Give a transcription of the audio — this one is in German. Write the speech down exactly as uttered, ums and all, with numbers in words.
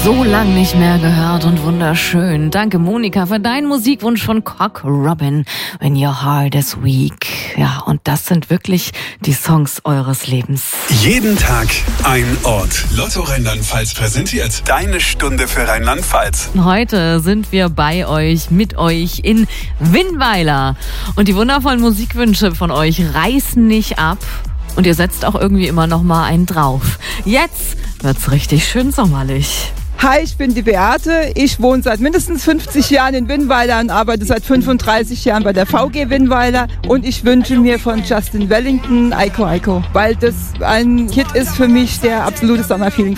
So lang nicht mehr gehört und wunderschön. Danke, Monika, für deinen Musikwunsch von Cock Robin. When your heart is weak. Ja, und das sind wirklich die Songs eures Lebens. Jeden Tag ein Ort. Lotto Rheinland-Pfalz präsentiert deine Stunde für Rheinland-Pfalz. Heute sind wir bei euch, mit euch in Winnweiler. Und die wundervollen Musikwünsche von euch reißen nicht ab. Und ihr setzt auch irgendwie immer noch mal einen drauf. Jetzt wird's richtig schön sommerlich. Hi, ich bin die Beate. Ich wohne seit mindestens fünfzig Jahren in Winnweiler und arbeite seit fünfunddreißig Jahren bei der V G Winnweiler. Und ich wünsche mir von Justin Wellington Aiko Aiko, weil das ein Hit ist für mich, der absolutes Sommerfeeling